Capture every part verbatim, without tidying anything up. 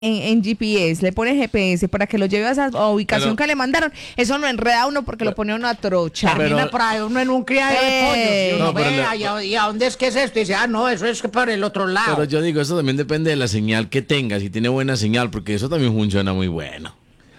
En, en G P S, le pone G P S para que lo lleve a esa ubicación Pero- que le mandaron. Eso no enreda a uno porque lo pone a uno a trocha. Pero- Termina por ahí uno en un criadero de pollos. Y uno No, pero ve, le- "Ay, ¿y a dónde es que es esto?" Y dice, ah, no, eso es por el otro lado. Pero yo digo, eso también depende de la señal que tenga, si tiene buena señal, porque eso también funciona muy bueno.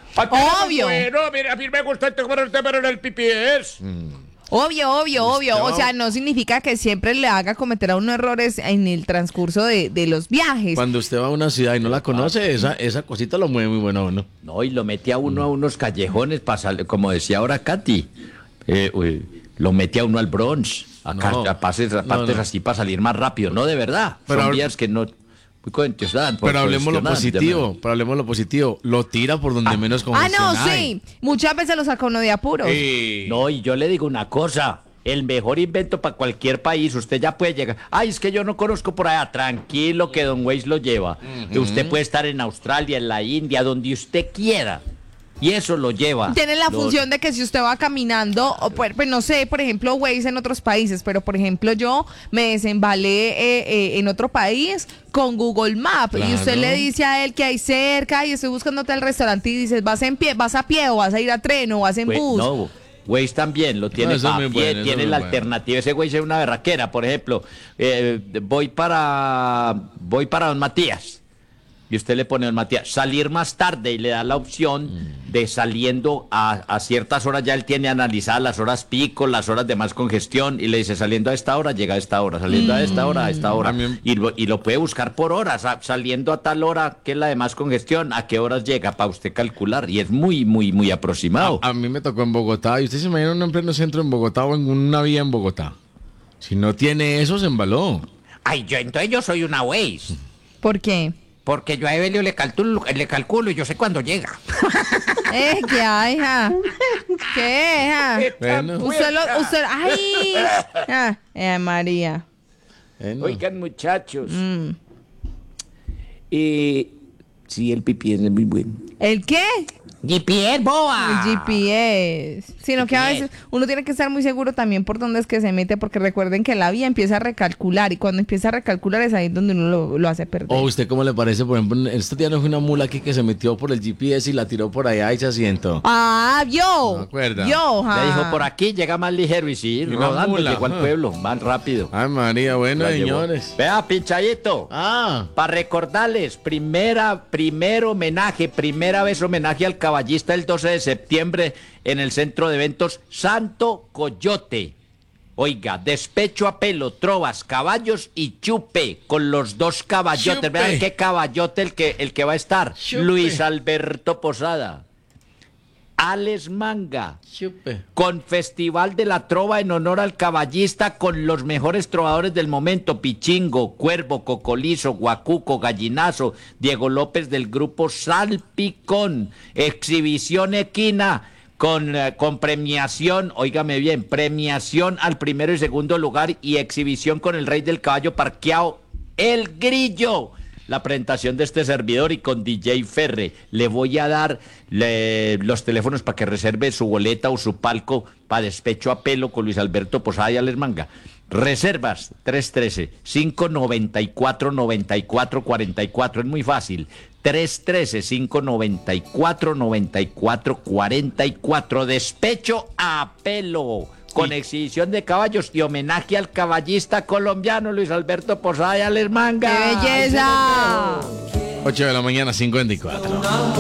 Obvio. Bueno, mira, a mí me gusta el tema en el P P S. Obvio, obvio, obvio. Listo. O sea, no significa que siempre le haga cometer a uno errores en el transcurso de, de los viajes. Cuando usted va a una ciudad y no la conoce, esa, esa cosita lo mueve muy bueno a uno. No, y lo metía uno a unos callejones para salir, como decía ahora Katy, eh, uy, lo metía uno al Bronx, a, No. ca- a pases, a No, partes no. así para salir más rápido. No, de verdad. Pero Son hab- vías que no... Muy cuentosadas, Pero hablemos lo cuestionadas, de positivo, pero hablemos lo positivo. Lo tira por donde menos Ah, congestión no, hay. sí. Muchas veces lo saca uno de apuros. Sí. No, y yo le digo una cosa. El mejor invento para cualquier país, usted ya puede llegar. Ay, es que yo no conozco por allá. Tranquilo que Don Waze lo lleva. Que Usted puede estar en Australia, en la India, donde usted quiera. Y eso lo lleva. Tiene la Lo- función de que si usted va caminando, o pues, pues no sé, por ejemplo, Waze en otros países, pero por ejemplo yo me desembalé eh, eh, en otro país con Google Maps y usted Claro. le dice a él que hay cerca y estoy buscándote al restaurante y dices, ¿vas en pie, vas a pie o vas a ir a tren o vas en Pues, bus? no, Waze también lo tiene No, eso es a muy pie, bueno, eso tiene es la muy bueno. alternativa. Ese Waze es una berraquera, por ejemplo. eh, voy para voy para Don Matías. Y usted le pone a Don Matías, salir más tarde y le da la opción de saliendo a, a ciertas horas. Ya él tiene analizadas las horas pico, las horas de más congestión y le dice saliendo a esta hora, llega a esta hora, saliendo a esta hora, a esta hora. A mí- Y, lo- y lo puede buscar por horas, ah, saliendo a tal hora, que es la de más congestión, a qué horas llega para usted calcular. Y es muy, muy, muy aproximado. A, a mí me tocó en Bogotá. ¿Y usted se imagina uno en pleno centro en Bogotá o en una vía en Bogotá? Si no tiene eso, se embaló. Ay, yo entonces yo soy una Waze. ¿Por qué? Porque yo a Evelio le calculo, le calculo y yo sé cuándo llega. Eh, ¿qué hay, ja? ¿Qué, ja? Bueno. Usted lo, usted, ay, ah, eh, María. Bueno. Oigan, muchachos. Mm. Eh, sí, el pipí es muy bueno. ¿El qué? G P S, boba. El G P S. Sino que a veces uno tiene que estar muy seguro también por dónde es que se mete, porque recuerden que la vía empieza a recalcular y cuando empieza a recalcular es ahí donde uno lo, lo hace perder. ¿O usted cómo le parece? Por ejemplo, este día no fue una mula aquí que se metió por el G P S y la tiró por allá y se asientó. Ah, yo. ¿Me acuerda? Yo, ja. Le dijo, por aquí llega más ligero y sí, Y una rodando, mula, llegó al ah. pueblo, más rápido. Ay, María, bueno, La llevó. señores. Vea, pinchadito. Ah, Para recordarles, primera, primer homenaje, primera vez homenaje al caballista el doce de septiembre en el centro de eventos Santo Coyote. Oiga, despecho a pelo, trovas, caballos y chupe con los dos caballotes. Chupe. Vean qué caballote el que, el que va a estar. Chupe. Luis Alberto Posada. Alex Manga. chupe. Con Festival de la Trova en honor al caballista con los mejores trovadores del momento, Pichingo, Cuervo, Cocolizo, Guacuco, Gallinazo, Diego López del grupo Salpicón, exhibición equina con, eh, con premiación, óigame bien, premiación al primero y segundo lugar y exhibición con el rey del caballo parqueado, El Grillo. La presentación de este servidor y con D J Ferre. Le voy a dar le- los teléfonos para que reserve su boleta o su palco para despecho a pelo con Luis Alberto Posada y Alex Manga. Reservas tres uno tres, cinco nueve cuatro, nueve cuatro cuatro cuatro. Es muy fácil. tres uno tres, cinco nueve cuatro, nueve cuatro cuatro cuatro. Despecho a pelo. Con exhibición de caballos y homenaje al caballista colombiano Luis Alberto Posada y Alex Manga. ¡Qué belleza! ocho de la mañana, cincuenta y cuatro.